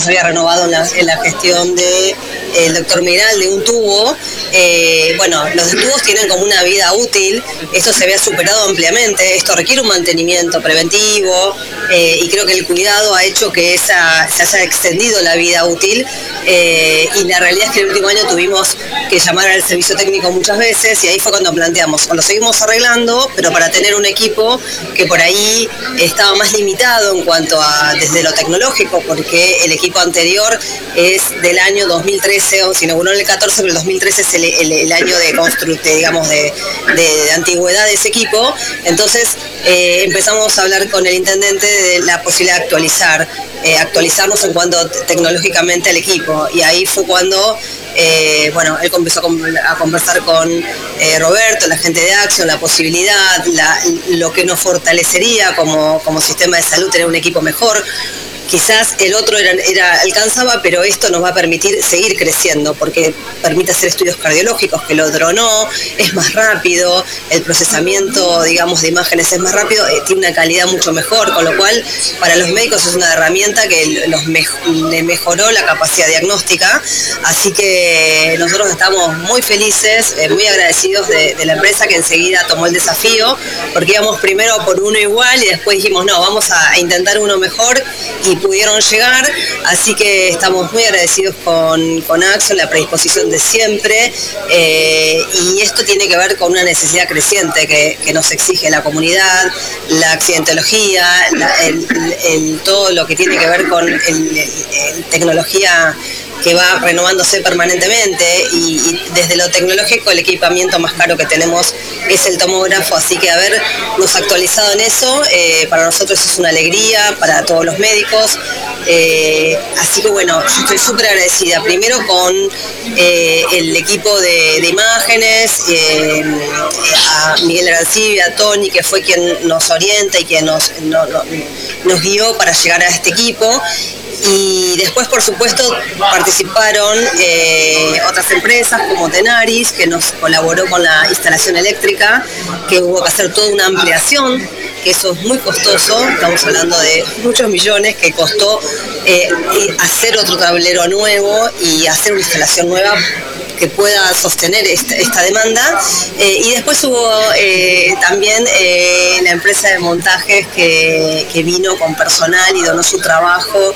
se había renovado en la gestión de el doctor Miral de un tubo. Bueno, los tubos tienen como una vida útil, esto se había superado ampliamente, esto requiere un mantenimiento preventivo y creo que el cuidado ha hecho que se haya extendido la vida útil y la realidad es que el último año tuvimos que llamar al servicio técnico muchas veces y ahí fue cuando planteamos, o lo seguimos arreglando, pero para tener un equipo que por ahí estaba más limitado en cuanto a desde lo tecnológico, porque el equipo anterior es del año 2013, o se inauguró en el 14, pero el 2013 es el año de antigüedad de ese equipo. Entonces empezamos a hablar con el intendente de la posibilidad de actualizarnos en cuanto tecnológicamente al equipo, y ahí fue cuando bueno, él comenzó a conversar con Roberto, la gente de Action, la posibilidad, lo que nos fortalecería como sistema de salud, tener un equipo mejor. Quizás el otro alcanzaba, pero esto nos va a permitir seguir creciendo, porque permite hacer estudios cardiológicos, que el otro no, es más rápido, el procesamiento, digamos, de imágenes es más rápido, tiene una calidad mucho mejor, con lo cual para los médicos es una herramienta que le mejoró la capacidad diagnóstica, así que nosotros estamos muy felices, muy agradecidos de la empresa que enseguida tomó el desafío, porque íbamos primero por uno igual y después dijimos, no, vamos a intentar uno mejor, y pudieron llegar, así que estamos muy agradecidos con Action, la predisposición de siempre, y esto tiene que ver con una necesidad creciente que nos exige la comunidad, la accidentología, todo lo que tiene que ver con tecnología que va renovándose permanentemente, y desde lo tecnológico el equipamiento más caro que tenemos es el tomógrafo, así que habernos actualizado en eso para nosotros es una alegría, para todos los médicos, así que bueno, yo estoy súper agradecida primero con el equipo de imágenes, a Miguel Arancibia, a Tony, que fue quien nos orienta y quien nos guió para llegar a este equipo. Y después, por supuesto, participaron otras empresas como Tenaris, que nos colaboró con la instalación eléctrica, que hubo que hacer toda una ampliación, que eso es muy costoso, estamos hablando de muchos millones, que costó hacer otro tablero nuevo y hacer una instalación nueva que pueda sostener esta demanda, y después hubo también la empresa de montajes que vino con personal y donó su trabajo,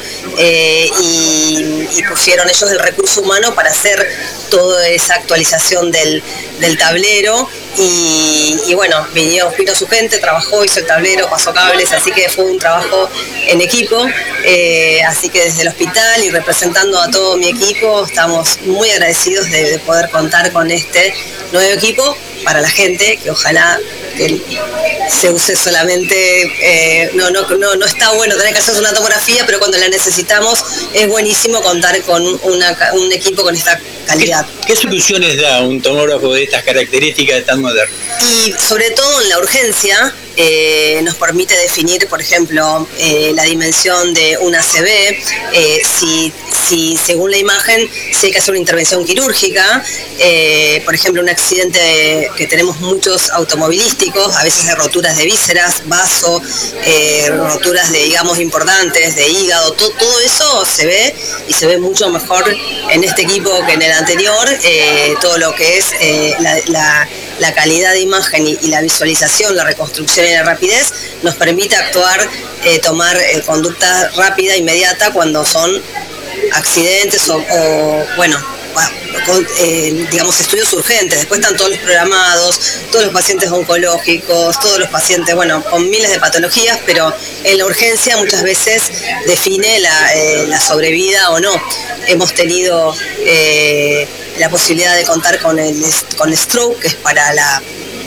y pusieron ellos el recurso humano para hacer toda esa actualización del tablero, y bueno, vino su gente, trabajó, hizo el tablero, pasó cables, así que fue un trabajo en equipo, así que desde el hospital y representando a todo mi equipo estamos muy agradecidos de poder contar con este nuevo equipo para la gente, que ojalá que se use solamente, no está bueno tener que hacer una tomografía, pero cuando la necesitamos es buenísimo contar con un equipo con esta calidad. ¿Qué soluciones da un tomógrafo de estas características tan moderno? Y sobre todo en la urgencia, nos permite definir, por ejemplo, la dimensión de una ACV, si según la imagen, si hay que hacer una intervención quirúrgica, por ejemplo, un accidente que tenemos muchos automovilísticos, a veces de roturas de vísceras, vaso, roturas de, digamos, importantes, de hígado, todo eso se ve, y se ve mucho mejor en este equipo que en el anterior, todo lo que es la calidad de imagen y la visualización, la reconstrucción y la rapidez nos permite actuar, tomar conducta rápida, inmediata cuando son accidentes o bueno, digamos, estudios urgentes. Después están todos los programados, todos los pacientes oncológicos, todos los pacientes, bueno, con miles de patologías, pero en la urgencia muchas veces define la sobrevida o no. Hemos tenido la posibilidad de contar con stroke, que es para la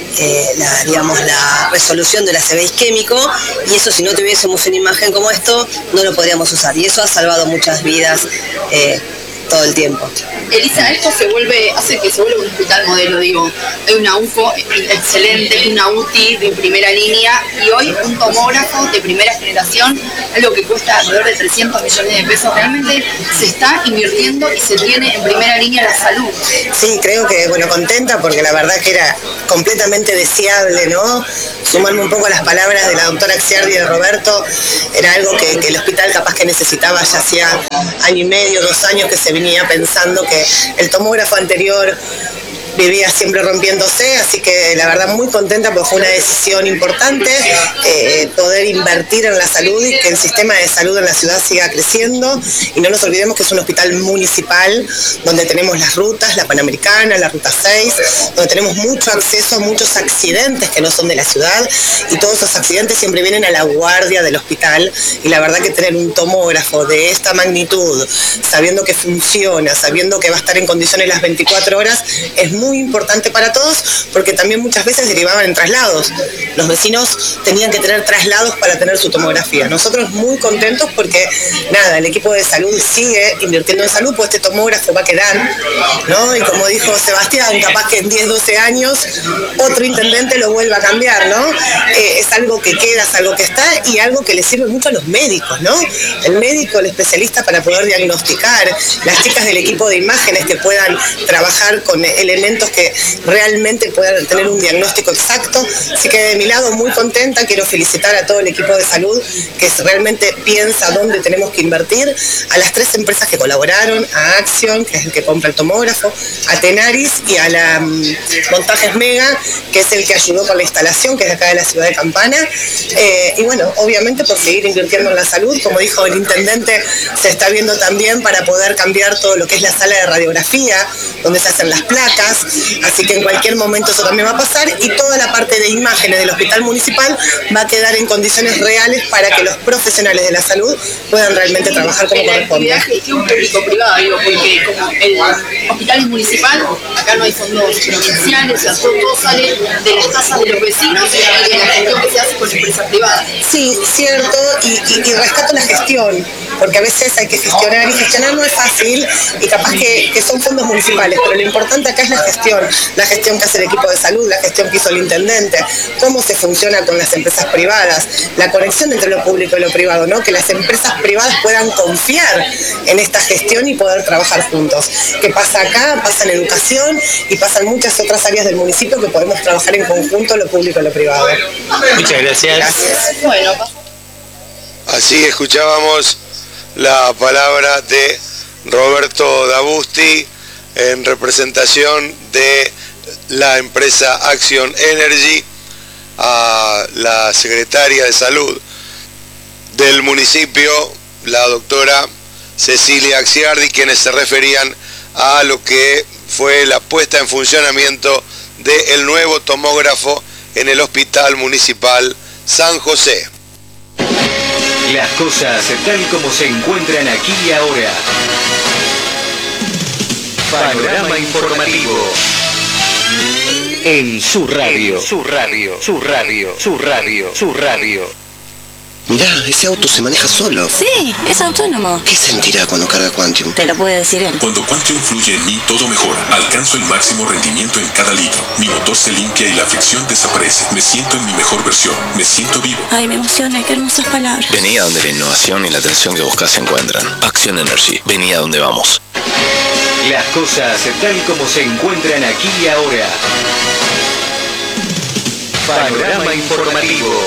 resolución del ACV isquémico, y eso, si no tuviésemos una imagen como esto, no lo podríamos usar, y eso ha salvado muchas vidas todo el tiempo. Elisa, esto hace que se vuelva un hospital modelo, digo. Hay una UFO excelente, una UTI de primera línea y hoy un tomógrafo de primera generación, algo que cuesta alrededor de 300 millones de pesos. Realmente se está invirtiendo y se tiene en primera línea la salud. Sí, creo que, contenta porque la verdad que era completamente deseable, ¿no? Sumarme un poco a las palabras de la doctora Axiardi y de Roberto, era algo que el hospital capaz que necesitaba ya hacía año y medio, 2 años que se venía pensando que el tomógrafo anterior vivía siempre rompiéndose, así que la verdad muy contenta porque fue una decisión importante poder invertir en la salud y que el sistema de salud en la ciudad siga creciendo y no nos olvidemos que es un hospital municipal donde tenemos las rutas, la Panamericana, la Ruta 6, donde tenemos mucho acceso, muchos accidentes que no son de la ciudad y todos esos accidentes siempre vienen a la guardia del hospital y la verdad que tener un tomógrafo de esta magnitud, sabiendo que funciona, sabiendo que va a estar en condiciones las 24 horas, es muy importante para todos porque también muchas veces derivaban en traslados. Los vecinos tenían que tener traslados para tener su tomografía. Nosotros muy contentos porque, nada, el equipo de salud sigue invirtiendo en salud, pues este tomógrafo va a quedar, ¿no? Y como dijo Sebastián, capaz que en 10, 12 años otro intendente lo vuelva a cambiar, ¿no? Es algo que queda, es algo que está y algo que le sirve mucho a los médicos, ¿no? El médico, el especialista para poder diagnosticar, las chicas del equipo de imágenes que puedan trabajar con elementos que realmente puedan tener un diagnóstico exacto. Así que de mi lado muy contenta, quiero felicitar a todo el equipo de salud que realmente piensa dónde tenemos que invertir, a las 3 empresas que colaboraron, a Action, que es el que compra el tomógrafo, a Tenaris y a la Montajes Mega, que es el que ayudó con la instalación, que es de acá de la ciudad de Campana. Y bueno, obviamente por seguir invirtiendo en la salud, como dijo el intendente, se está viendo también para poder cambiar todo lo que es la sala de radiografía, donde se hacen las placas, así que en cualquier momento eso también va a pasar y toda la parte de imágenes del hospital municipal va a quedar en condiciones reales para que los profesionales de la salud puedan realmente trabajar como corresponde. La gestión público-privada, digo, porque como el hospital es municipal, acá no hay fondos provinciales, o sea, todo sale de las tasas de los vecinos y de la gestión que se hace con empresas privadas. Sí, cierto, y rescato la gestión, porque a veces hay que gestionar y gestionar no es fácil y capaz que son fondos municipales, pero lo importante acá es la gestión que hace el equipo de salud, la gestión que hizo el intendente, cómo se funciona con las empresas privadas, la conexión entre lo público y lo privado, ¿no? Que las empresas privadas puedan confiar en esta gestión y poder trabajar juntos. ¿Qué pasa acá? Pasa en educación y pasan muchas otras áreas del municipio que podemos trabajar en conjunto lo público y lo privado. Muchas gracias. Gracias. Bueno, así escuchábamos la palabra de Roberto Dabusti en representación de la empresa Action Energy a la secretaria de salud del municipio, la doctora Cecilia Axiardi, quienes se referían a lo que fue la puesta en funcionamiento del nuevo tomógrafo en el Hospital Municipal San José. Las cosas tal como se encuentran aquí y ahora. Panorama informativo. En su radio. Su radio. Su radio. Su radio. Su radio. Mirá, ese auto se maneja solo. Sí, es autónomo. ¿Qué sentirá cuando carga Quantium? Te lo puede decir él. Cuando Quantium fluye en mí, todo mejora. Alcanzo el máximo rendimiento en cada litro. Mi motor se limpia y la fricción desaparece. Me siento en mi mejor versión. Me siento vivo. Ay, me emociona, qué hermosas palabras. Vení a donde la innovación y la atención que buscas se encuentran. Action Energy. Vení a donde vamos. Las cosas tal como se encuentran aquí y ahora. Panorama informativo.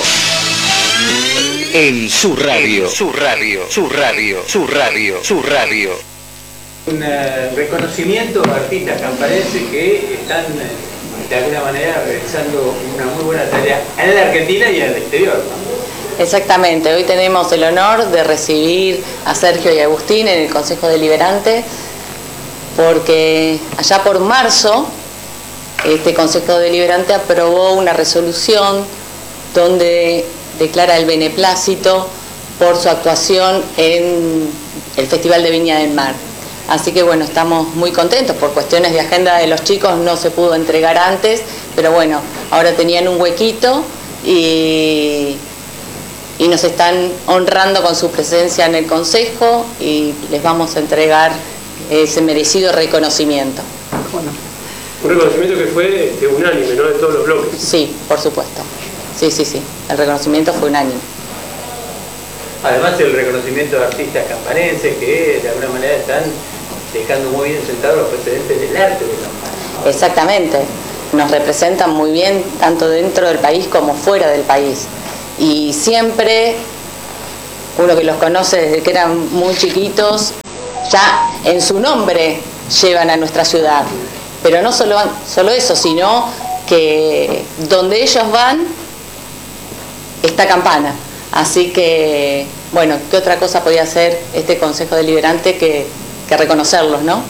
En su radio. Su radio. Su radio. Su radio. Su radio. Un reconocimiento a artistas camparenses que están de alguna manera realizando una muy buena tarea en la Argentina y en el exterior, ¿no? Exactamente, hoy tenemos el honor de recibir a Sergio y Agustín en el Consejo Deliberante, porque allá por marzo este Consejo Deliberante aprobó una resolución donde declara el beneplácito por su actuación en el Festival de Viña del Mar. Así que bueno, estamos muy contentos. Por cuestiones de agenda de los chicos no se pudo entregar antes, pero bueno, ahora tenían un huequito y nos están honrando con su presencia en el Consejo y les vamos a entregar ese merecido reconocimiento. Bueno, un reconocimiento que fue unánime, ¿no? De todos los bloques. Sí, por supuesto. Sí, el reconocimiento fue unánime. Además el reconocimiento de artistas camparenses que de alguna manera están dejando muy bien sentados los precedentes del arte de Campana, ¿no? Exactamente, nos representan muy bien tanto dentro del país como fuera del país. Y siempre, uno que los conoce desde que eran muy chiquitos, ya en su nombre llevan a nuestra ciudad. Pero no solo eso, sino que donde ellos van está Campana. Así que, bueno, ¿qué otra cosa podía hacer este Consejo Deliberante que reconocerlos, no?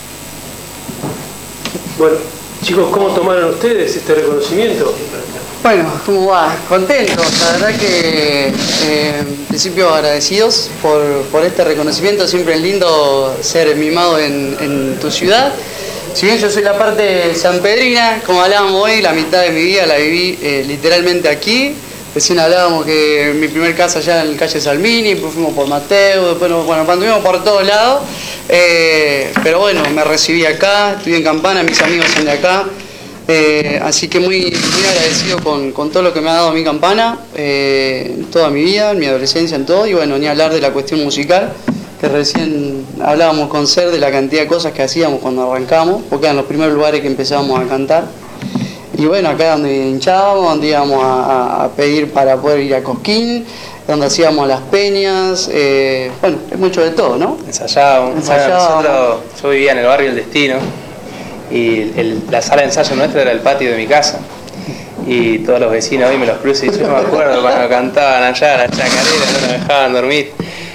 Bueno, chicos, ¿cómo tomaron ustedes este reconocimiento? Bueno, ¿cómo va? Contentos, la verdad que en principio agradecidos por este reconocimiento. Siempre es lindo ser mimado en tu ciudad. Si bien yo soy la parte sanpedrina, como hablábamos hoy, la mitad de mi vida la viví literalmente aquí. Recién hablábamos que mi primer casa allá en la calle Salmini, después fuimos por Mateo, después anduvimos por todos lados. Pero bueno, me recibí acá, estudié en Campana, mis amigos son de acá. Así que muy agradecido con todo lo que me ha dado mi Campana, en toda mi vida, en mi adolescencia, en todo. Y bueno, ni hablar de la cuestión musical, que recién hablábamos con Ser de la cantidad de cosas que hacíamos cuando arrancamos, porque eran los primeros lugares que empezábamos a cantar. Y bueno, acá donde hinchábamos, donde íbamos a pedir para poder ir a Cosquín, donde hacíamos las peñas, bueno, es mucho de todo, ¿no? Ensayábamos. Bueno, yo vivía en el barrio El Destino y la sala de ensayo nuestra era el patio de mi casa. Y todos los vecinos hoy me los cruzo y yo me acuerdo cuando cantaban allá las chacareras, no nos dejaban dormir.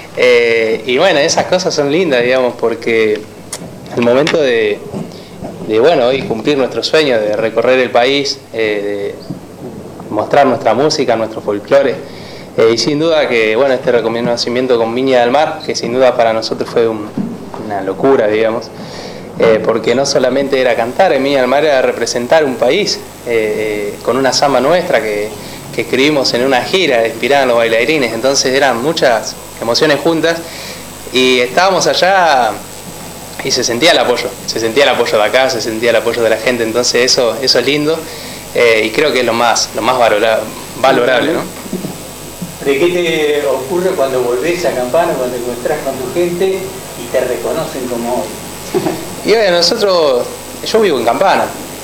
Y bueno, esas cosas son lindas, digamos, porque el momento de bueno, hoy cumplir nuestro sueño de recorrer el país, de mostrar nuestra música, nuestro folclore, y sin duda que bueno, este reconocimiento con Viña del Mar, que sin duda para nosotros fue una locura, digamos, porque no solamente era cantar, en Viña del Mar era representar un país, con una samba nuestra que escribimos en una gira inspirada en los bailarines, entonces eran muchas emociones juntas y estábamos allá. Y se sentía el apoyo de acá, se sentía el apoyo de la gente, entonces eso es lindo y creo que es lo más valorable, ¿no? ¿De qué te ocurre cuando volvés a Campana, cuando te encontrás con tu gente y te reconocen como hoy? Y bueno, yo vivo en Campana,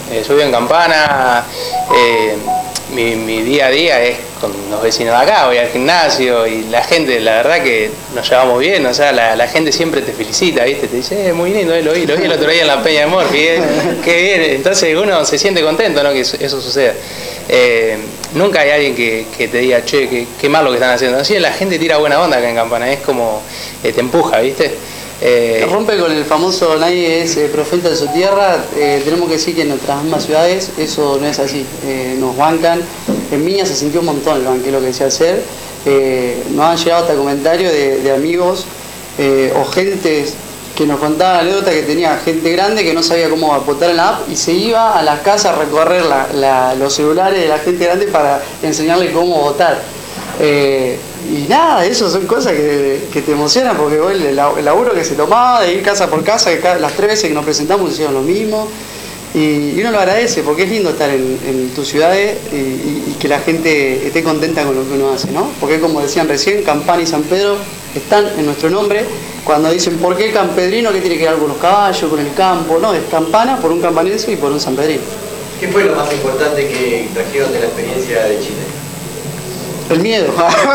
mi día a día es con los vecinos de acá, voy al gimnasio y la gente, la verdad que nos llevamos bien, o sea, la gente siempre te felicita, ¿viste? Te dice, muy lindo, lo vi el otro día en la Peña de Morphy, qué bien, entonces uno se siente contento, ¿no? Que eso suceda. Nunca hay alguien que te diga, che, qué mal lo que están haciendo, así la gente tira buena onda acá en Campana, es como, te empuja, ¿viste? Rompe con el famoso nadie es profeta de su tierra. Tenemos que decir que en nuestras mismas ciudades eso no es así, nos bancan. En Viña se sintió un montón el banquero que decía hacer. Nos han llegado hasta comentarios de amigos o gente que nos contaban anécdotas que tenía gente grande que no sabía cómo votar en la app y se iba a las casas a recorrer los celulares de la gente grande para enseñarle cómo votar. Y nada, eso son cosas que te emocionan porque hoy el laburo que se tomaba de ir casa por casa, que las 3 veces que nos presentamos hicieron lo mismo y uno lo agradece porque es lindo estar en tus ciudades y que la gente esté contenta con lo que uno hace, ¿no? Porque como decían recién, Campana y San Pedro están en nuestro nombre. Cuando dicen ¿por qué campedrino? ¿Qué tiene que ver con los caballos, con el campo? No, es Campana por un campanense y por un sanpedrino. ¿Qué fue lo más importante que trajeron de la experiencia de Chile? El miedo.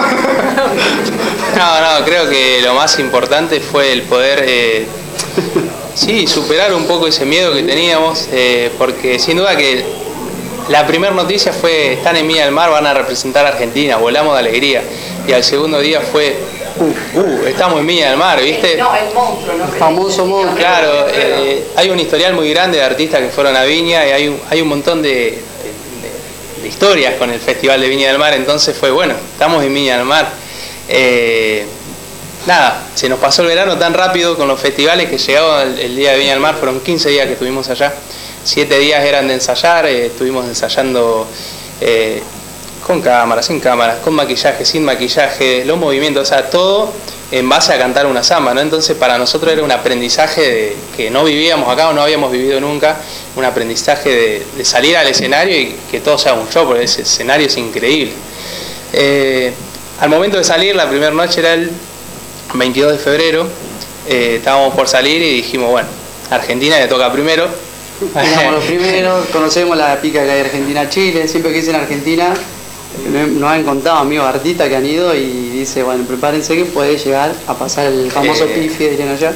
No, creo que lo más importante fue el poder superar un poco ese miedo que teníamos, porque sin duda que la primera noticia fue, están en Viña del Mar, van a representar a Argentina, volamos de alegría, y al segundo día fue, estamos en Viña del Mar, ¿viste? No, el monstruo, ¿no? El famoso monstruo. Claro, hay un historial muy grande de artistas que fueron a Viña y hay un montón de historias con el Festival de Viña del Mar, entonces fue bueno, estamos en Viña del Mar. Nada, se nos pasó el verano tan rápido con los festivales que llegaba el día de Viña del Mar, fueron 15 días que estuvimos allá, 7 días eran de ensayar, estuvimos ensayando con cámaras, sin cámaras, con maquillaje, sin maquillaje, los movimientos, o sea, todo en base a cantar una samba, ¿no? Entonces para nosotros era un aprendizaje de que no vivíamos acá o no habíamos vivido nunca, un aprendizaje de salir al escenario y que todo sea un show, porque ese escenario es increíble. Al momento de salir, la primera noche era el 22 de febrero, estábamos por salir y dijimos, bueno, Argentina le toca primero. Éramos los primeros, conocemos la pica que hay Argentina-Chile, siempre que dicen Argentina, nos han contado amigos artistas que han ido y dice, bueno, prepárense que puede llegar a pasar el famoso pifi, dirían allá.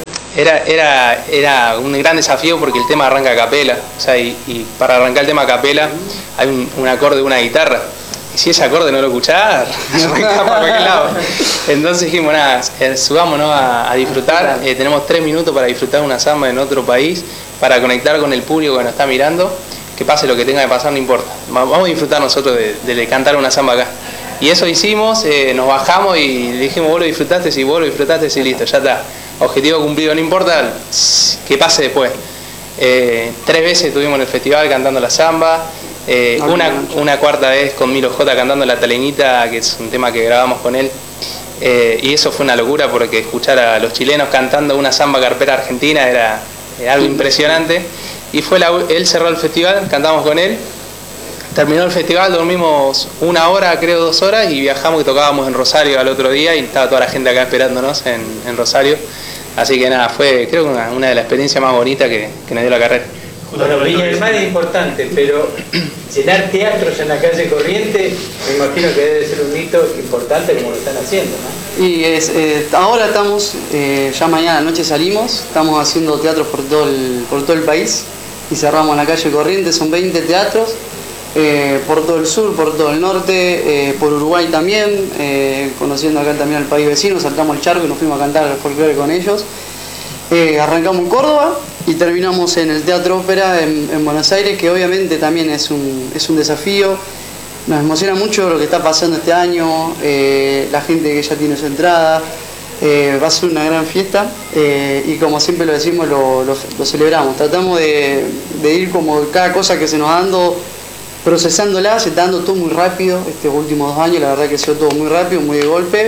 Era un gran desafío porque el tema arranca a capela, o sea, y para arrancar el tema a capela hay un acorde de una guitarra. Y si ese acorde no lo escuchás, arranca para cualquier lado. Entonces dijimos, nada, subámonos a disfrutar. Tenemos 3 minutos para disfrutar una samba en otro país, para conectar con el público que nos está mirando. Que pase lo que tenga que pasar, no importa. Vamos a disfrutar nosotros de cantar una samba acá. Y eso hicimos, nos bajamos y le dijimos, vos lo disfrutaste, sí, vos lo disfrutaste, sí, listo, ya está. Objetivo cumplido, no importa que pase después. 3 veces estuvimos en el festival cantando la samba. Una cuarta vez con Milo J cantando La Taleñita, que es un tema que grabamos con él. Y eso fue una locura porque escuchar a los chilenos cantando una samba carpera argentina era algo impresionante. Y él cerró el festival, cantamos con él, terminó el festival, dormimos 1 hora, creo 2 horas, y viajamos y tocábamos en Rosario al otro día y estaba toda la gente acá esperándonos en Rosario. Así que nada, fue creo una de las experiencias más bonitas que nos dio la carrera. Bueno, Viña del Mar es importante, pero llenar teatros en la calle Corrientes, me imagino que debe ser un hito importante como lo están haciendo, ¿no? Y ahora estamos, ya mañana noche salimos, estamos haciendo teatros por todo el país y cerramos la calle Corrientes, son 20 teatros, por todo el sur, por todo el norte, por Uruguay también, conociendo acá también al país vecino, saltamos el charco y nos fuimos a cantar el folclore con ellos. Arrancamos en Córdoba y terminamos en el Teatro Ópera en Buenos Aires, que obviamente también es un desafío. Nos emociona mucho lo que está pasando este año, la gente que ya tiene su entrada, va a ser una gran fiesta y como siempre lo decimos, lo celebramos. Tratamos de ir como cada cosa que se nos dando, procesándola, se está dando todo muy rápido estos últimos 2 años, la verdad que ha sido todo muy rápido, muy de golpe.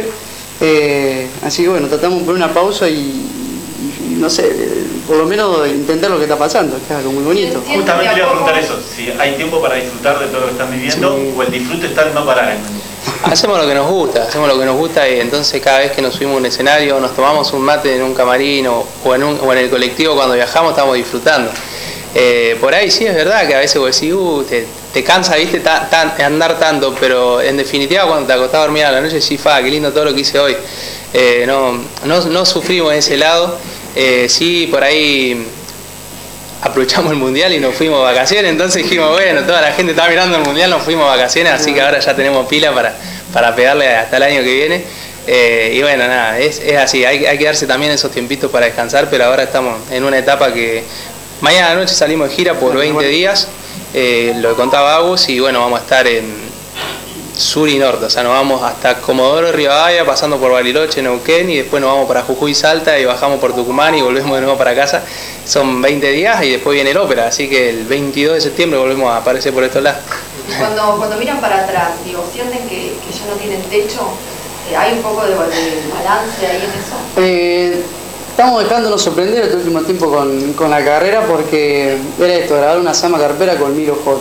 Así que bueno, tratamos de poner una pausa y no sé, por lo menos intentar lo que está pasando, que es algo muy bonito. Justamente le iba a preguntar eso, si hay tiempo para disfrutar de todo lo que están viviendo, sí, o el disfrute está en no parar. Hacemos lo que nos gusta y entonces cada vez que nos subimos a un escenario, nos tomamos un mate en un camarín o en el colectivo cuando viajamos, estamos disfrutando. Por ahí sí es verdad que a veces vos decís, te cansa, viste, andar tanto, pero en definitiva cuando te acostás a dormir a la noche, sí, qué lindo todo lo que hice hoy. No sufrimos en ese lado. Sí, por ahí aprovechamos el mundial y nos fuimos de vacaciones, entonces dijimos, bueno, toda la gente estaba mirando el mundial, nos fuimos de vacaciones, así que ahora ya tenemos pila para pegarle hasta el año que viene. Y bueno, nada, es así, hay que darse también esos tiempitos para descansar, pero ahora estamos en una etapa que mañana noche salimos de gira por 20 días, lo que contaba Agus, y bueno, vamos a estar en sur y norte, o sea, nos vamos hasta Comodoro Rivadavia, pasando por Bariloche, Neuquén, y después nos vamos para Jujuy, Salta, y bajamos por Tucumán y volvemos de nuevo para casa. Son 20 días y después viene el ópera, así que el 22 de septiembre volvemos a aparecer por estos lados. Cuando miran para atrás, digo, ¿sienten que ya no tienen techo? ¿Hay un poco de balance ahí en eso? Estamos dejándonos sorprender este último tiempo con la carrera, porque era esto, grabar una samba carpera con Milo J.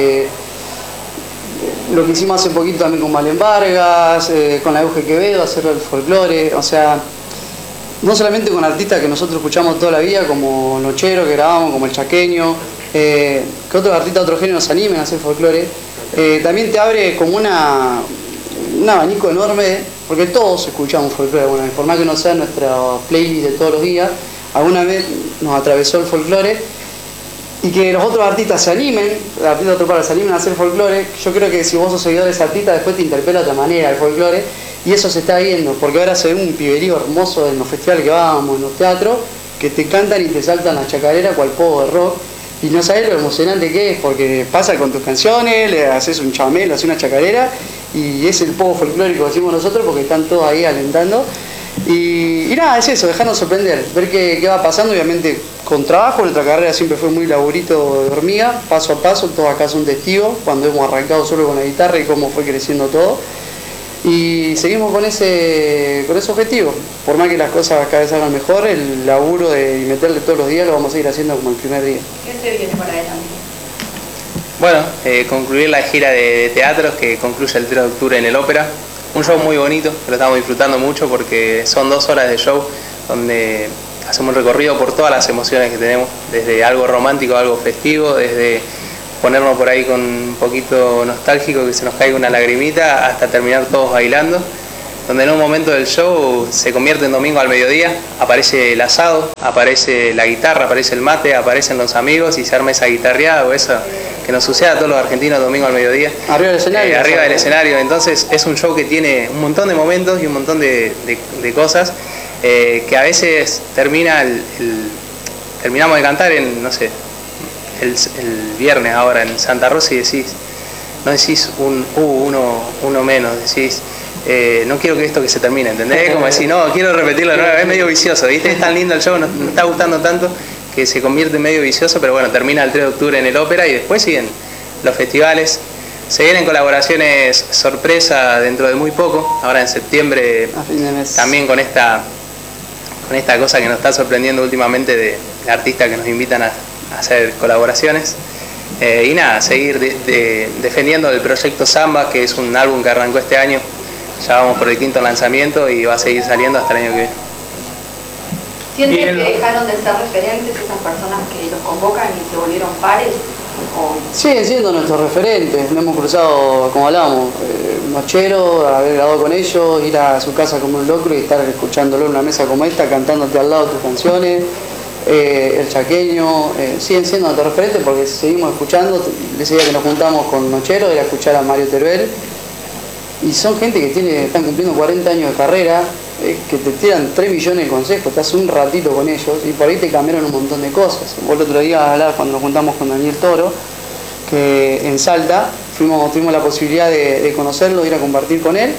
Lo que hicimos hace poquito también con Valen Vargas, con la Euge Quevedo, hacer el folclore, o sea, no solamente con artistas que nosotros escuchamos toda la vida, como Nochero, que grabamos, como El Chaqueño, que otros artistas de otro género nos animen a hacer folclore, también te abre como un abanico enorme, porque todos escuchamos folclore, bueno, por más que no sea nuestra playlist de todos los días, alguna vez nos atravesó el folclore. Y que los otros artistas se animen, los artistas de otro palo se animen a hacer folclore. Yo creo que si vos sos seguidor de ese artista, después te interpela de otra manera el folclore. Y eso se está viendo, porque ahora se ve un piberío hermoso en los festivales que vamos, en los teatros, que te cantan y te saltan la chacarera cual pogo de rock. Y no sabés lo emocionante que es, porque pasa con tus canciones, le haces un chamel, haces una chacarera, y es el pogo folclórico que decimos nosotros, porque están todos ahí alentando. Y nada, es eso, dejarnos sorprender, ver qué va pasando, obviamente con trabajo. Nuestra carrera siempre fue muy laburito de hormiga, paso a paso, todos acá son testigos, cuando hemos arrancado solo con la guitarra y cómo fue creciendo todo. Y seguimos con ese objetivo. Por más que las cosas cada vez salgan mejor, el laburo de meterle todos los días lo vamos a ir haciendo como el primer día. ¿Qué se viene para adelante? Bueno, concluir la gira de teatros que concluye el 3 de octubre en el Ópera. Un show muy bonito, que lo estamos disfrutando mucho porque son 2 horas de show donde hacemos un recorrido por todas las emociones que tenemos, desde algo romántico a algo festivo, desde ponernos por ahí con un poquito nostálgico, que se nos caiga una lagrimita, hasta terminar todos bailando, donde en un momento del show se convierte en domingo al mediodía, aparece el asado, aparece la guitarra, aparece el mate, aparecen los amigos y se arma esa guitarreada o eso que nos sucede a todos los argentinos domingo al mediodía. Arriba del escenario. Arriba del escenario, entonces es un show que tiene un montón de momentos y un montón de cosas que a veces terminamos de cantar en, no sé, el viernes ahora en Santa Rosa y no decís uno menos, decís no quiero que esto que se termine, ¿entendés? Como decir, no, quiero repetirlo nueva vez, es medio vicioso, ¿viste? Es tan lindo el show, nos está gustando tanto que se convierte en medio vicioso, pero bueno, termina el 3 de octubre en el Ópera y después siguen los festivales. Se vienen colaboraciones sorpresa dentro de muy poco, ahora en septiembre, también con esta cosa que nos está sorprendiendo últimamente de artistas que nos invitan a hacer colaboraciones. Y nada, seguir defendiendo el proyecto Samba, que es un álbum que arrancó este año. Ya vamos por el 5º lanzamiento y va a seguir saliendo hasta el año que viene. ¿Sienten que dejaron de ser referentes esas personas que los convocan y se volvieron pares? Siguen siendo nuestros referentes, nos hemos cruzado, como hablamos, nochero, haber grabado con ellos, ir a su casa como un locro y estar escuchándolo en una mesa como esta, cantándote al lado tus canciones. El chaqueño, siguen siendo nuestros referentes porque seguimos escuchando. Ese día que nos juntamos con Nochero era escuchar a Mario Teruel y son gente que están cumpliendo 40 años de carrera, que te tiran 3 millones de consejos, estás un ratito con ellos y por ahí te cambiaron un montón de cosas. Vos el otro día hablabas cuando nos juntamos con Daniel Toro, que en Salta tuvimos la posibilidad de conocerlo, de ir a compartir con él.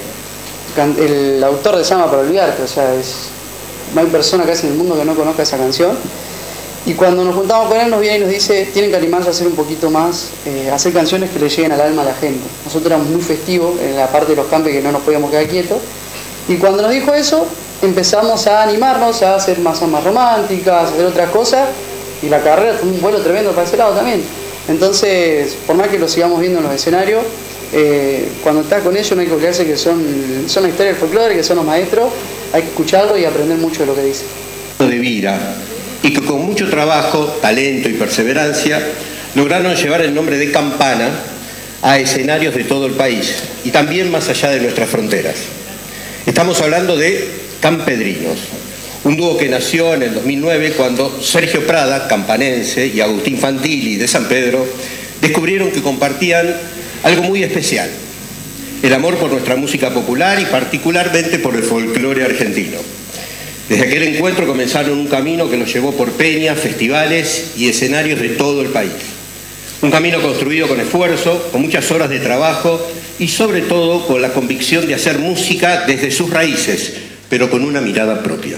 El autor de Llama para Olvidarte, o sea, no hay persona casi en el mundo que no conozca esa canción. Y cuando nos juntamos con él nos viene y nos dice, tienen que animarse a hacer un poquito más, hacer canciones que le lleguen al alma a la gente. Nosotros éramos muy festivos en la parte de los campes que no nos podíamos quedar quietos. Y cuando nos dijo eso, empezamos a animarnos a hacer más románticas, a hacer otras cosas. Y la carrera fue un vuelo tremendo para ese lado también. Entonces, por más que lo sigamos viendo en los escenarios, cuando estás con ellos no hay que olvidarse que son la historia del folclore, que son los maestros. Hay que escucharlo y aprender mucho de lo que dicen. De Vira, y que con mucho trabajo, talento y perseverancia lograron llevar el nombre de Campana a escenarios de todo el país y también más allá de nuestras fronteras. Estamos hablando de Campedrinos, un dúo que nació en el 2009 cuando Sergio Prada, campanense, y Agustín Fantilli de San Pedro descubrieron que compartían algo muy especial: el amor por nuestra música popular y particularmente por el folclore argentino. Desde aquel encuentro comenzaron un camino que los llevó por peñas, festivales y escenarios de todo el país. Un camino construido con esfuerzo, con muchas horas de trabajo y sobre todo con la convicción de hacer música desde sus raíces, pero con una mirada propia.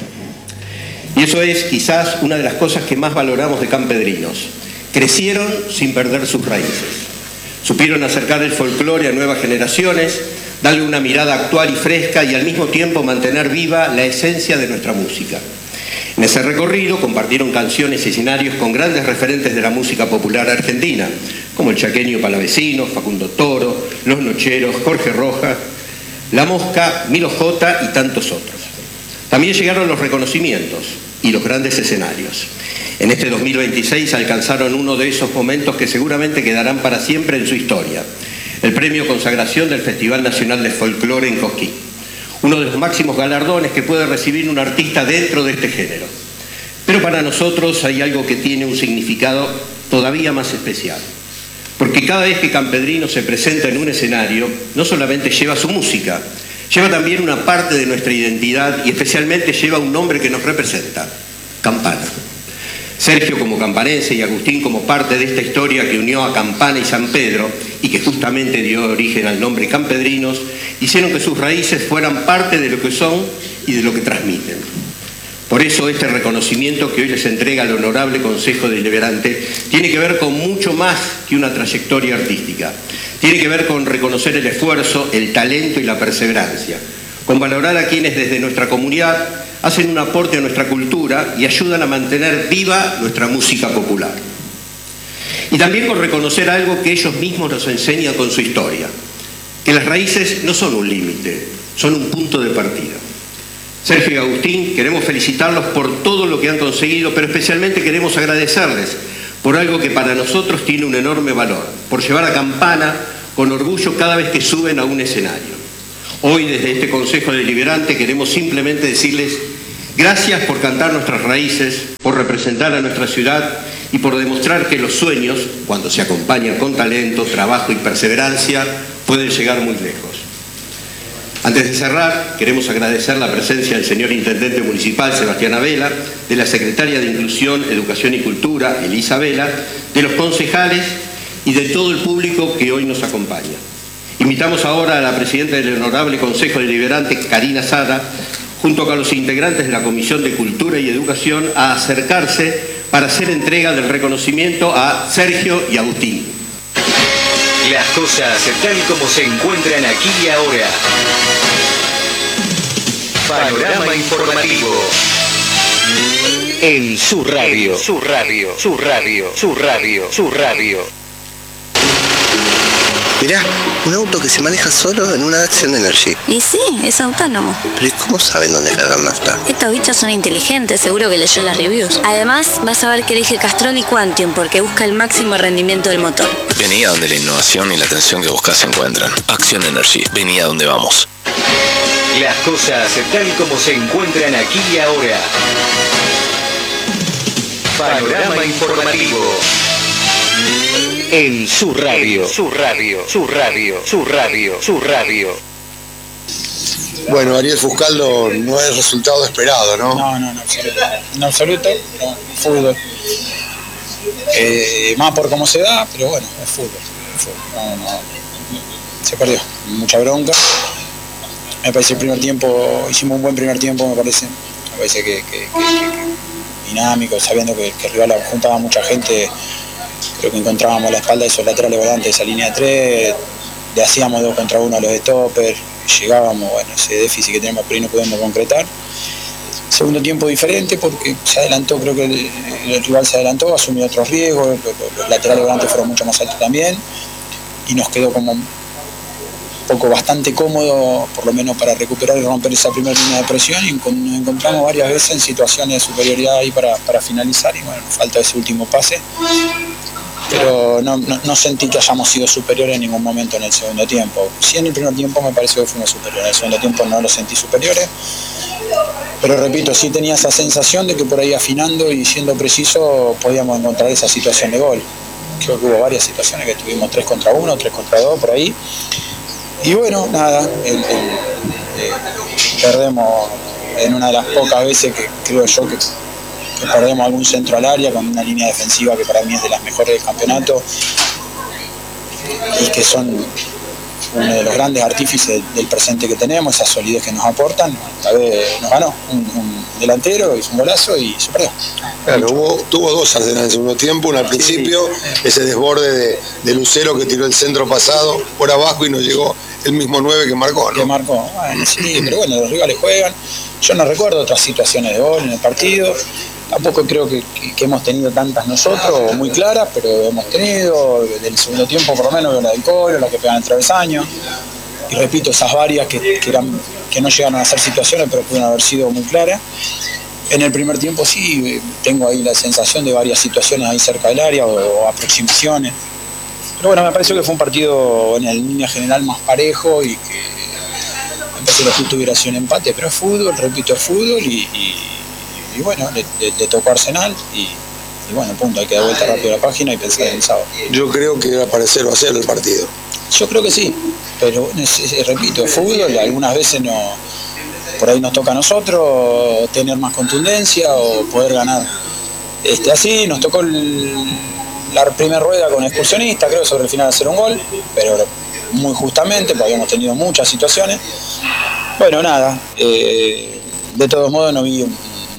Y eso es quizás una de las cosas que más valoramos de Campedrinos. Crecieron sin perder sus raíces. Supieron acercar el folclore a nuevas generaciones, darle una mirada actual y fresca y al mismo tiempo mantener viva la esencia de nuestra música. En ese recorrido compartieron canciones y escenarios con grandes referentes de la música popular argentina, como el chaqueño Palavecino, Facundo Toro, Los Nocheros, Jorge Rojas, La Mosca, Milo J y tantos otros. También llegaron los reconocimientos y los grandes escenarios. En este 2026 alcanzaron uno de esos momentos que seguramente quedarán para siempre en su historia: el premio Consagración del Festival Nacional de Folclore en Cosquín, uno de los máximos galardones que puede recibir un artista dentro de este género. Pero para nosotros hay algo que tiene un significado todavía más especial, porque cada vez que Campedrino se presenta en un escenario, no solamente lleva su música, lleva también una parte de nuestra identidad y especialmente lleva un nombre que nos representa: Campana. Sergio como campanense y Agustín como parte de esta historia que unió a Campana y San Pedro y que justamente dio origen al nombre Campedrinos, hicieron que sus raíces fueran parte de lo que son y de lo que transmiten. Por eso este reconocimiento que hoy les entrega el Honorable Consejo Deliberante tiene que ver con mucho más que una trayectoria artística. Tiene que ver con reconocer el esfuerzo, el talento y la perseverancia, con valorar a quienes desde nuestra comunidad hacen un aporte a nuestra cultura y ayudan a mantener viva nuestra música popular. Y también con reconocer algo que ellos mismos nos enseñan con su historia, que las raíces no son un límite, son un punto de partida. Sergio y Agustín, queremos felicitarlos por todo lo que han conseguido, pero especialmente queremos agradecerles por algo que para nosotros tiene un enorme valor, por llevar a Campana con orgullo cada vez que suben a un escenario. Hoy desde este Consejo Deliberante queremos simplemente decirles gracias por cantar nuestras raíces, por representar a nuestra ciudad y por demostrar que los sueños, cuando se acompañan con talento, trabajo y perseverancia, pueden llegar muy lejos. Antes de cerrar, queremos agradecer la presencia del señor Intendente Municipal, Sebastián Abela, de la Secretaria de Inclusión, Educación y Cultura, Elisa Vela, de los concejales y de todo el público que hoy nos acompaña. Invitamos ahora a la Presidenta del Honorable Consejo Deliberante, Karina Sada, junto con los integrantes de la Comisión de Cultura y Educación, a acercarse para hacer entrega del reconocimiento a Sergio y Agustín. Las cosas tal como se encuentran aquí y ahora. Panorama informativo. En su radio. Su radio. Su radio. Su radio. Su radio. Mirá, un auto que se maneja solo en una Action Energy. Y sí, es autónomo. Pero ¿cómo saben dónde cargar nafta? Estos bichos son inteligentes, seguro que leyó las reviews. Además, vas a ver que elige Castrol y Quantium porque busca el máximo rendimiento del motor. Vení a donde la innovación y la atención que buscas se encuentran. Action Energy, vení a donde vamos. Las cosas tal como se encuentran aquí y ahora. Panorama informativo. En su radio. Su radio. Su radio. Su radio. Su radio. Bueno, Ariel Fuscaldo, no es resultado esperado, ¿no? No, en absoluto, no, fútbol. Más por cómo se da, pero bueno, es fútbol. No, se perdió, mucha bronca. Me parece el primer tiempo, hicimos un buen primer tiempo, me parece que dinámico, sabiendo que el rival juntaba mucha gente. Creo que encontrábamos la espalda de esos laterales volantes de esa línea de 3, le hacíamos 2 contra 1 a los de stopper, llegábamos, bueno, ese déficit que tenemos por ahí no podemos concretar. Segundo tiempo diferente porque se adelantó, creo que el rival se adelantó, asumió otros riesgos, los laterales volantes fueron mucho más altos también y nos quedó como un poco bastante cómodo, por lo menos para recuperar y romper esa primera línea de presión, y nos encontramos varias veces en situaciones de superioridad ahí para finalizar y bueno, falta ese último pase. Pero no sentí que hayamos sido superiores en ningún momento en el segundo tiempo. Sí, en el primer tiempo me pareció que fuimos superiores, en el segundo tiempo no lo sentí superiores, pero repito, sí tenía esa sensación de que por ahí afinando y siendo preciso podíamos encontrar esa situación de gol. Creo que hubo varias situaciones que tuvimos 3 contra 1, 3 contra 2 por ahí, y bueno, nada, perdemos en una de las pocas veces que creo yo que perdemos algún centro al área con una línea defensiva que para mí es de las mejores del campeonato y que son uno de los grandes artífices del presente que tenemos, esa solidez que nos aportan. Esta vez nos ganó un delantero, hizo un golazo y se perdió. Claro, tuvo 2 en el segundo tiempo, uno al principio, ese desborde de Lucero que tiró el centro pasado por abajo y nos llegó el mismo 9 que marcó, ¿no? Que marcó, bueno, sí, pero bueno, los rivales juegan. Yo no recuerdo otras situaciones de gol en el partido. Tampoco creo que hemos tenido tantas nosotros, muy claras, pero hemos tenido, del segundo tiempo por lo menos, la del Colo, la que pegan el travesaño. Y repito, esas varias que no llegaron a ser situaciones, pero pudieron haber sido muy claras. En el primer tiempo sí, tengo ahí la sensación de varias situaciones ahí cerca del área o aproximaciones. Pero bueno, me pareció que fue un partido en línea general más parejo y que me pareció que justo hubiera sido un empate, pero es fútbol, repito, es fútbol y bueno, le tocó a Arsenal y bueno, punto, hay que dar vuelta rápido a la página y pensar en el sábado. Yo creo que va a parecer o a ser el partido. Yo creo que sí, pero bueno, repito, es fútbol, algunas veces por ahí nos toca a nosotros tener más contundencia o poder ganar. Así nos tocó la primera rueda con Excursionista, creo, sobre el final hacer un gol, pero muy justamente, porque habíamos tenido muchas situaciones. Bueno, nada, de todos modos no vi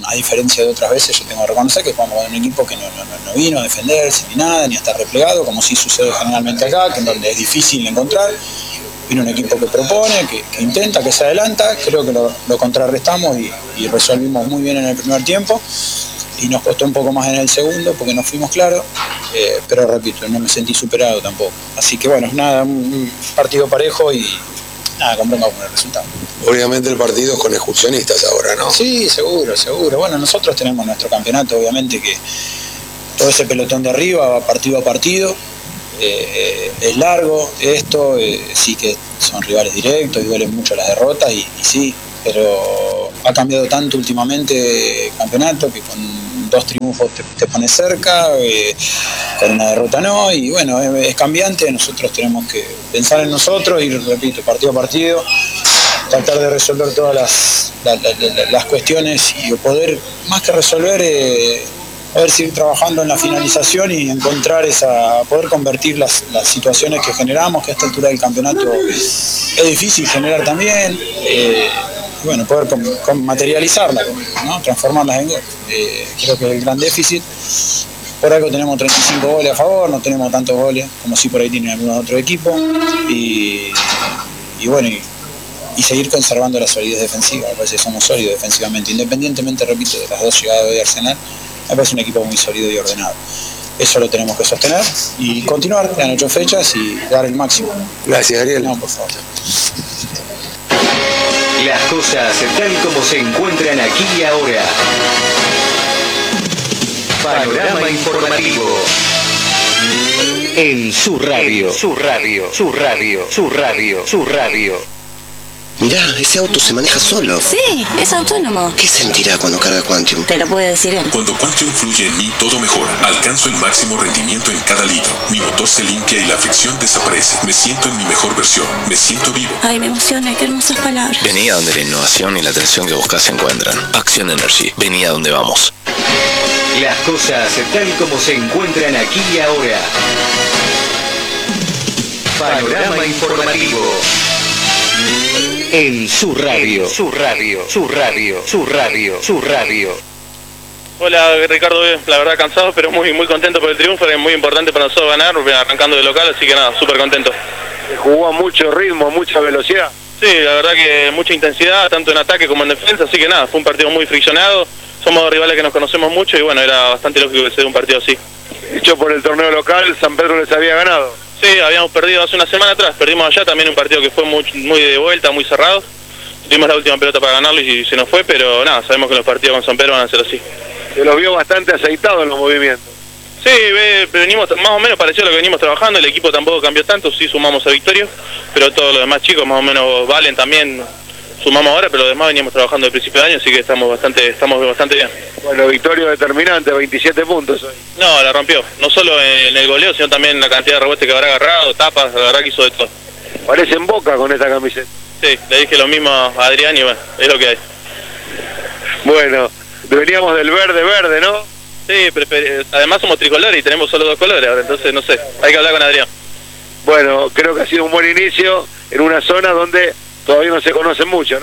a diferencia de otras veces, yo tengo que reconocer que jugamos con un equipo que no vino a defenderse ni nada, ni a estar replegado, como sí sucede generalmente acá, que en donde es difícil encontrar. Vino un equipo que propone, que intenta, que se adelanta. Creo que lo contrarrestamos y resolvimos muy bien en el primer tiempo. Y nos costó un poco más en el segundo porque no fuimos claros, pero repito, no me sentí superado tampoco. Así que bueno, nada, un partido parejo y nada, con bronca con el resultado. Obviamente el partido es con excursionistas ahora, ¿no? Sí, seguro. Bueno, nosotros tenemos nuestro campeonato, obviamente que todo ese pelotón de arriba va partido a partido. Es largo esto, sí que son rivales directos y duelen mucho las derrotas y sí, pero ha cambiado tanto últimamente el campeonato que con 2 triunfos te pones cerca, con una derrota no, y bueno, es cambiante. Nosotros tenemos que pensar en nosotros y, repito, partido a partido, tratar de resolver todas las cuestiones y poder, más que resolver, poder seguir trabajando en la finalización y encontrar poder convertir las situaciones que generamos, que a esta altura del campeonato es difícil generar también, bueno, poder materializarlas, ¿no? Transformarlas en gol. Creo que es el gran déficit. Por algo tenemos 35 goles a favor, no tenemos tantos goles como si por ahí tienen algunos otros equipos, y bueno, y seguir conservando la solidez defensiva. Me parece que somos sólidos defensivamente, independientemente, repito, de las 2 llegadas de Arsenal. Me parece un equipo muy sólido y ordenado. Eso lo tenemos que sostener y continuar. Quedan 8 fechas y dar el máximo. Gracias, Ariel. No, por favor. Las cosas tal como se encuentran aquí y ahora. Panorama informativo. En su radio. Su radio. Mirá, ese auto se maneja solo. Sí, es autónomo. ¿Qué sentirá cuando carga Quantium? Te lo puede decir él. Cuando Quantium fluye en mí, todo mejora. Alcanzo el máximo rendimiento en cada litro. Mi motor se limpia y la fricción desaparece. Me siento en mi mejor versión. Me siento vivo. Ay, me emociona, qué hermosas palabras. Vení a donde la innovación y la atención que buscas se encuentran. Action Energy. Vení a donde vamos. Las cosas tal como se encuentran aquí y ahora. Panorama informativo. En su radio. Hola Ricardo, la verdad cansado, pero muy contento por el triunfo. Es muy importante para nosotros ganar, arrancando de local, así que nada, súper contento. Jugó a mucho ritmo, mucha velocidad. Sí, la verdad que mucha intensidad, tanto en ataque como en defensa, así que nada, fue un partido muy friccionado. Somos rivales que nos conocemos mucho y bueno, era bastante lógico que se dé un partido así. Dicho por el torneo local, San Pedro les había ganado. Sí, habíamos perdido hace una semana atrás, perdimos allá también un partido que fue muy de vuelta, muy cerrado. Tuvimos la última pelota para ganarlo y se nos fue, pero nada, sabemos que los partidos con San Pedro van a ser así. Se los vio bastante aceitados en los movimientos. Sí, venimos más o menos parecido a lo que venimos trabajando, el equipo tampoco cambió tanto, sí sumamos a Victorio, pero todos los demás chicos más o menos valen también, sumamos ahora, pero los demás veníamos trabajando desde el principio de año, así que estamos bastante bien. Bueno, Victorio determinante, 27 puntos hoy. No, la rompió, no solo en el goleo, sino también en la cantidad de rebotes que habrá agarrado, tapas, la verdad que hizo de todo. Parece en Boca con esta camiseta. Sí, le dije lo mismo a Adrián y bueno, es lo que hay. Bueno, veníamos del verde, ¿no? Sí, además somos tricolores y tenemos solo 2 colores ahora, entonces no sé, hay que hablar con Adrián. Bueno, creo que ha sido un buen inicio en una zona donde todavía no se conocen mucho, ¿no?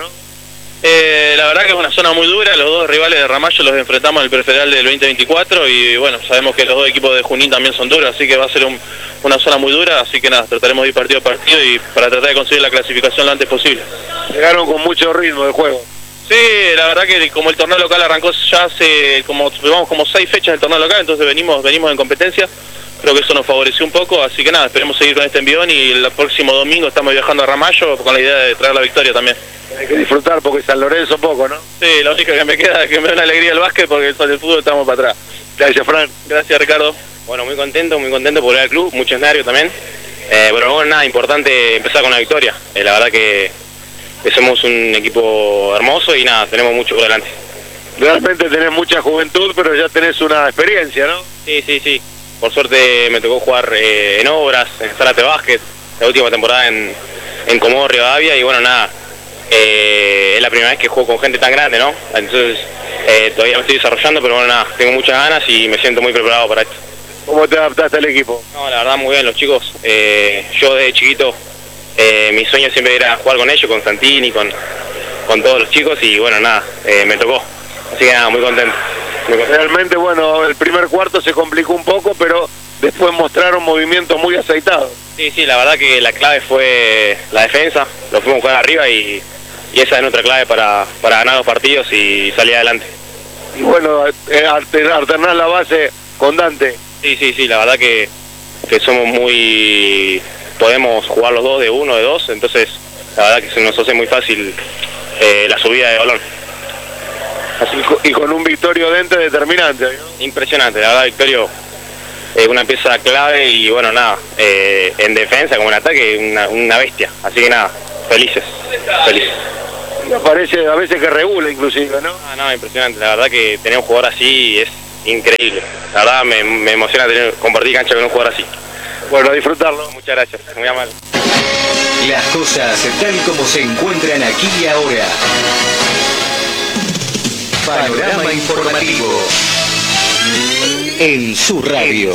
La verdad que es una zona muy dura, los 2 rivales de Ramallo los enfrentamos en el prefederal del 2024 y bueno, sabemos que los 2 equipos de Junín también son duros, así que va a ser una zona muy dura, así que nada, trataremos de ir partido a partido y para tratar de conseguir la clasificación lo antes posible. Llegaron con mucho ritmo de juego. Sí, la verdad que como el torneo local arrancó ya hace como 6 fechas del torneo local, entonces venimos en competencia, creo que eso nos favoreció un poco, así que nada, esperemos seguir con este envión y el próximo domingo estamos viajando a Ramallo con la idea de traer la victoria también. Hay que disfrutar porque San Lorenzo poco, ¿no? Sí, la única que me queda es que me da una alegría el básquet porque el fútbol estamos para atrás. Gracias, Fran. Gracias, Ricardo. Bueno, muy contento por volver al club, mucho escenario también. Pero bueno, nada, importante empezar con la victoria. La verdad que somos un equipo hermoso y nada, tenemos mucho por delante. Realmente tenés mucha juventud, pero ya tenés una experiencia, ¿no? Sí. Por suerte me tocó jugar en Obras, en Zárate Básquet, la última temporada en Comodoro Rivadavia y bueno, nada, es la primera vez que juego con gente tan grande, ¿no? Entonces todavía me estoy desarrollando, pero bueno, nada, tengo muchas ganas y me siento muy preparado para esto. ¿Cómo te adaptaste al equipo? No, la verdad muy bien, los chicos. Yo desde chiquito, mi sueño siempre era jugar con ellos, con Santini, con todos los chicos y bueno, nada, me tocó. Así que nada, muy contento. Realmente, bueno, el primer cuarto se complicó un poco, pero después mostraron movimientos muy aceitados. Sí, la verdad que la clave fue la defensa, lo fuimos a jugar arriba y esa es nuestra clave para ganar los partidos y salir adelante. Y bueno, alternar la base con Dante. Sí, la verdad que somos podemos jugar los dos de uno, de dos, entonces la verdad que se nos hace muy fácil la subida de balón. Y con un Victorio Dente determinante, ¿no? Impresionante, la verdad Victorio es una pieza clave y bueno, nada, en defensa como en ataque una bestia, así que nada, felices. Y parece a veces que regula inclusive, ¿no? No, impresionante, la verdad que tener un jugador así es increíble, la verdad me emociona compartir cancha con un jugador así. Bueno, a disfrutarlo. Muchas gracias, muy amable. Las cosas tal como se encuentran aquí y ahora. Panorama informativo. En su radio.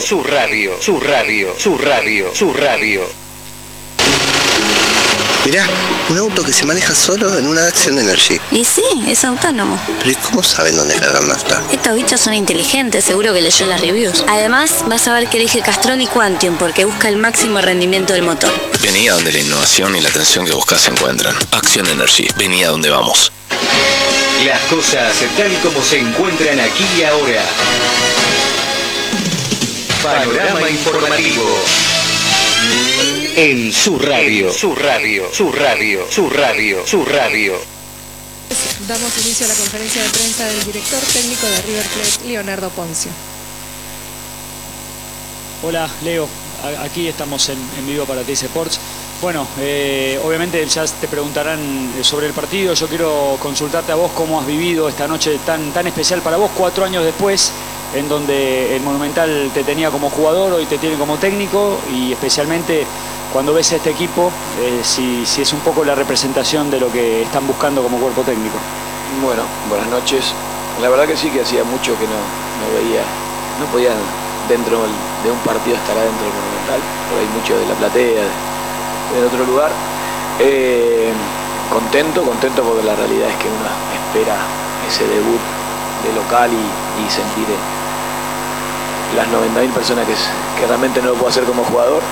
Mirá, un auto que se maneja solo en una Action Energy. Y sí, es autónomo. Pero ¿y cómo saben dónde cargar nafta? Estos bichos son inteligentes, seguro que leyó las reviews. Además, vas a ver que elige Castrol y Quantium porque busca el máximo rendimiento del motor. Vení a donde la innovación y la atención que buscas se encuentran. Action Energy, vení a donde vamos. Las cosas tal como se encuentran aquí y ahora. Panorama informativo. En su radio. Damos inicio a la conferencia de prensa del director técnico de River Plate, Leonardo Ponzio. Hola, Leo. Aquí estamos en vivo para TIS Sports. Bueno, obviamente ya te preguntarán sobre el partido. Yo quiero consultarte a vos cómo has vivido esta noche tan especial para vos, 4 años después, en donde el Monumental te tenía como jugador, hoy te tiene como técnico, y especialmente cuando ves a este equipo, si es un poco la representación de lo que están buscando como cuerpo técnico. Bueno, buenas noches. La verdad que sí, que hacía mucho que no podía dentro de un partido estar adentro del Monumental, porque hay mucho de la platea, de otro lugar. Contento porque la realidad es que uno espera ese debut de local y sentir las 90.000 personas que realmente no lo puedo hacer como jugador,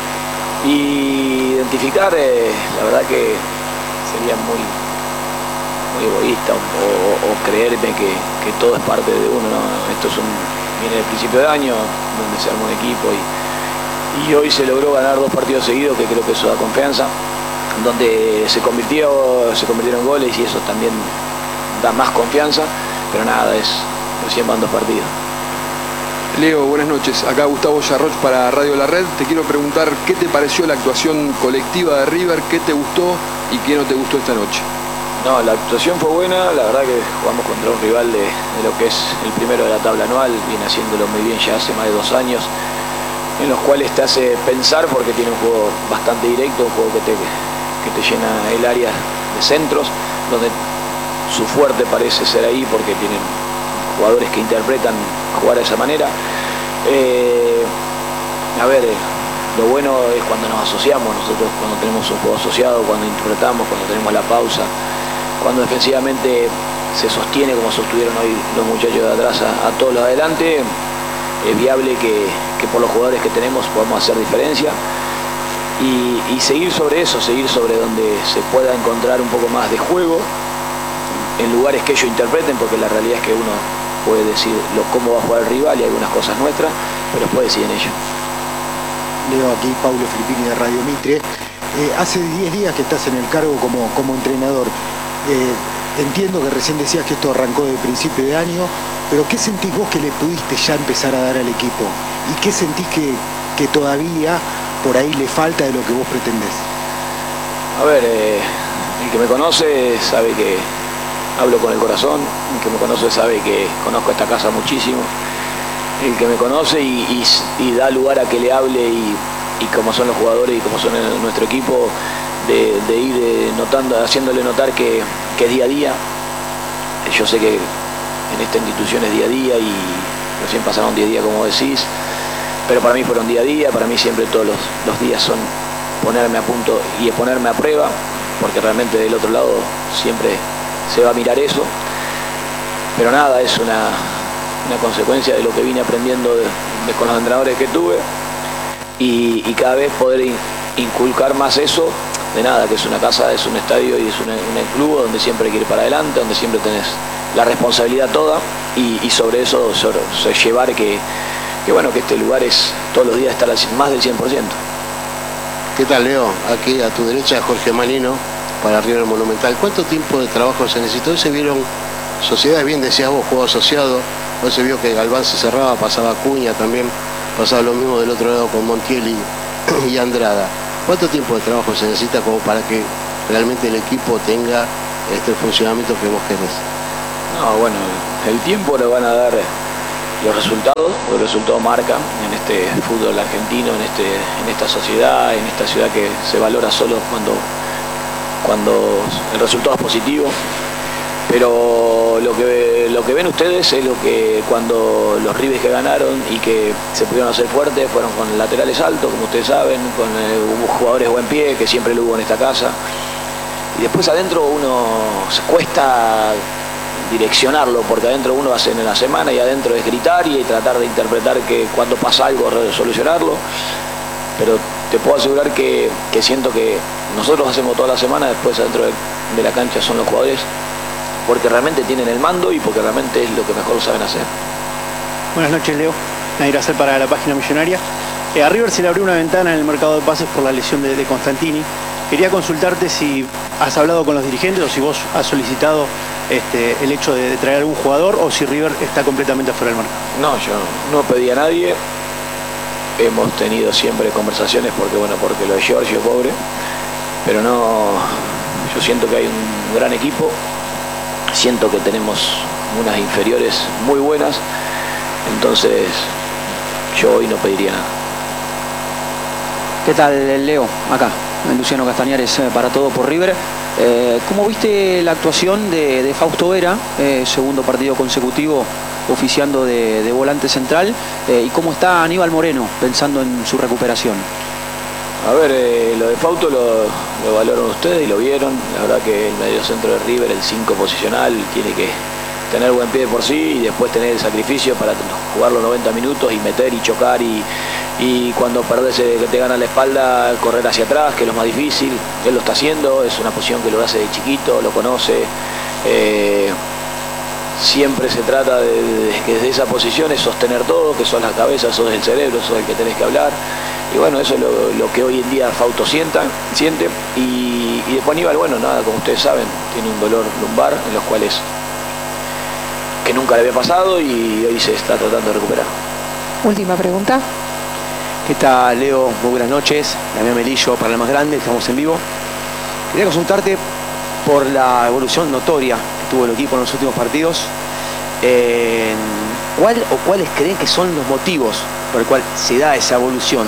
y identificar, la verdad que sería muy egoísta o creerme que todo es parte de uno, ¿no? Esto viene del principio de año, donde se armó un equipo y hoy se logró ganar 2 partidos seguidos, que creo que eso da confianza, donde se convirtieron goles, y eso también da más confianza, pero nada, recién van 2 partidos. Leo, buenas noches. Acá Gustavo Yarroch para Radio La Red. Te quiero preguntar qué te pareció la actuación colectiva de River, qué te gustó y qué no te gustó esta noche. No, la actuación fue buena, la verdad que jugamos contra un rival de lo que es el primero de la tabla anual, viene haciéndolo muy bien ya hace más de 2 años, en los cuales te hace pensar porque tiene un juego bastante directo, un juego que te llena el área de centros, donde su fuerte parece ser ahí porque tienen jugadores que interpretan jugar de esa manera. Lo bueno es cuando nos asociamos, nosotros cuando tenemos un juego asociado, cuando interpretamos, cuando tenemos la pausa, cuando defensivamente se sostiene como sostuvieron hoy los muchachos de atrás a todos los de adelante, es viable que por los jugadores que tenemos podamos hacer diferencia y seguir sobre eso, seguir sobre donde se pueda encontrar un poco más de juego en lugares que ellos interpreten, porque la realidad es que uno puede decir cómo va a jugar el rival y algunas cosas nuestras, pero después deciden ellos. Leo, aquí Paulo Filippini de Radio Mitre. Hace 10 días que estás en el cargo como entrenador. Entiendo que recién decías que esto arrancó de principio de año, pero ¿qué sentís vos que le pudiste ya empezar a dar al equipo? ¿Y qué sentís que todavía por ahí le falta de lo que vos pretendés? A ver, el que me conoce sabe que hablo con el corazón, el que me conoce sabe que conozco esta casa muchísimo, el que me conoce y da lugar a que le hable y como son los jugadores y como son nuestro equipo, de ir haciéndole notar que es día a día. Yo sé que en esta institución es día a día y recién pasaron 10 días como decís, pero para mí fueron día a día, para mí siempre todos los días son ponerme a punto y ponerme a prueba, porque realmente del otro lado siempre se va a mirar eso. pero nada, es una consecuencia de lo que vine aprendiendo con los entrenadores que tuve y cada vez poder inculcar más eso, de nada, que es una casa, es un estadio y es un club donde siempre hay que ir para adelante, donde siempre tenés la responsabilidad toda y sobre eso llevar que bueno, que este lugar es todos los días estar más del 100%. ¿Qué tal, Leo? Aquí a tu derecha Jorge Malino para River Monumental. ¿Cuánto tiempo de trabajo se necesitó? Hoy se vieron sociedades, bien decías vos, juego asociado. Hoy se vio que Galván se cerraba, pasaba Acuña también, pasaba lo mismo del otro lado con Montiel y Andrada. ¿Cuánto tiempo de trabajo se necesita como para que realmente el equipo tenga el funcionamiento que vos querés? No, bueno, el tiempo lo van a dar los resultados, los resultados marcan en este fútbol argentino, en esta sociedad, en esta ciudad que se valora solo cuando el resultado es positivo. Pero lo que ven ustedes es lo que cuando los Rivers que ganaron y que se pudieron hacer fuertes fueron con laterales altos, como ustedes saben, con jugadores buen pie, que siempre lo hubo en esta casa. Y después adentro uno cuesta direccionarlo, porque adentro uno hace en la semana y adentro es gritar y tratar de interpretar que cuando pasa algo solucionarlo. Pero te puedo asegurar que siento que nosotros hacemos toda la semana, después adentro de la cancha son los jugadores, porque realmente tienen el mando y porque realmente es lo que mejor saben hacer. Buenas noches, Leo. Nadir Acer para la página Millonaria. A River se le abrió una ventana en el mercado de pases por la lesión de Constantini. Quería consultarte si has hablado con los dirigentes o si vos has solicitado el hecho de traer algún jugador o si River está completamente fuera del mercado. No, yo no pedí a nadie. Hemos tenido siempre conversaciones porque lo de Giorgio, pobre. Pero no, yo siento que hay un gran equipo. Siento que tenemos unas inferiores muy buenas, entonces yo hoy no pediría nada. ¿Qué tal, Leo? Acá, Luciano Castañares para Todo por River. ¿Cómo viste la actuación de Fausto Vera, segundo partido consecutivo oficiando de volante central? ¿Y cómo está Aníbal Moreno pensando en su recuperación? A ver, lo de Fausto lo valoran ustedes y lo vieron. La verdad que el mediocentro de River, el 5 posicional, tiene que tener buen pie de por sí y después tener el sacrificio para jugar los 90 minutos y meter y chocar y cuando perdés que te gana la espalda, correr hacia atrás, que es lo más difícil. Él lo está haciendo, es una posición que lo hace de chiquito, lo conoce. Siempre se trata de que desde esa posición es sostener todo, que sos la cabeza, sos el cerebro, sos el que tenés que hablar. Y bueno, eso es lo que hoy en día Fausto siente. Y después Aníbal, bueno, nada, como ustedes saben, tiene un dolor lumbar, en los cuales que nunca le había pasado y hoy se está tratando de recuperar. Última pregunta. ¿Qué tal, Leo? Muy buenas noches. Damián Melillo para el más grande, estamos en vivo. Quería consultarte por la evolución notoria que tuvo el equipo en los últimos partidos. ¿Cuáles creen que son los motivos por el cual se da esa evolución?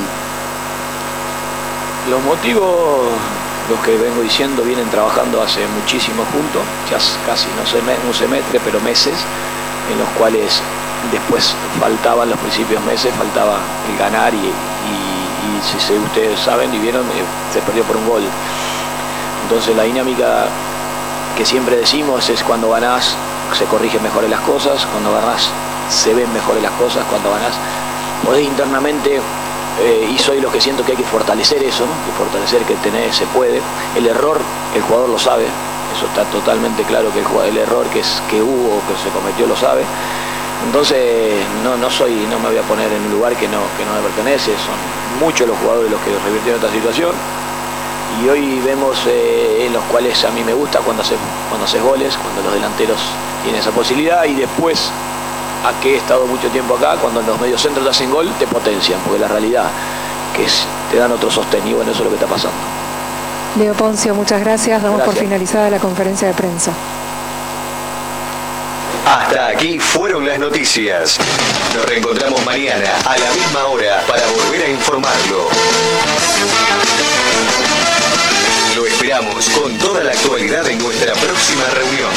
Los motivos, los que vengo diciendo, vienen trabajando hace muchísimo juntos, ya casi un semestre, pero meses, en los cuales después faltaban los principios meses, faltaba el ganar y si ustedes saben y vieron, se perdió por un gol. Entonces la dinámica que siempre decimos es cuando ganás se corrigen mejores las cosas, cuando ganás se ven mejores las cosas, cuando ganás podés internamente y soy lo que siento que hay que fortalecer eso, ¿no? Que fortalecer que se puede. El error, el jugador lo sabe, eso está totalmente claro que el error que hubo, que se cometió, lo sabe. Entonces no me voy a poner en un lugar que no me pertenece, son muchos los jugadores los que revirtieron esta situación. Y hoy vemos en los cuales a mí me gusta cuando haces goles, cuando los delanteros tienen esa posibilidad y después, a que he estado mucho tiempo acá, cuando los mediocentros te hacen gol, te potencian, porque la realidad que te dan otro sostén y bueno, eso es lo que está pasando. Leo Poncio, muchas gracias. Damos por finalizada la conferencia de prensa. Hasta aquí fueron las noticias. Nos reencontramos mañana a la misma hora para volver a informarlo. Lo esperamos con toda la actualidad en nuestra próxima reunión.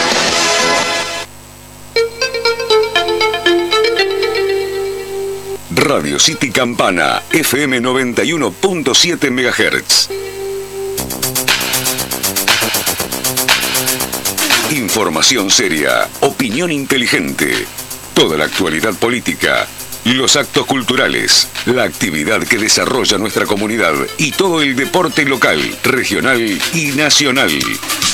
Radio City Campana, FM 91.7 MHz. Información seria, opinión inteligente, toda la actualidad política, los actos culturales, la actividad que desarrolla nuestra comunidad y todo el deporte local, regional y nacional.